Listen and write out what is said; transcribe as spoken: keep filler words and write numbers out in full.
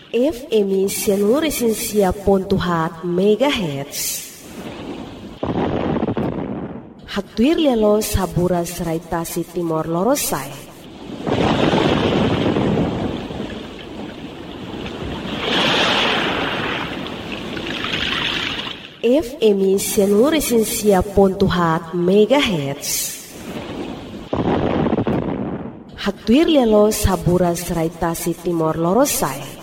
F M Sianuresensia pontuhat megahertz. Haktuir lelo sabura seraitasi Timor Lorosai. F M Sianuresensia pontuhat megahertz. Haktuir lelo sabura seraitasi Timor Lorosai.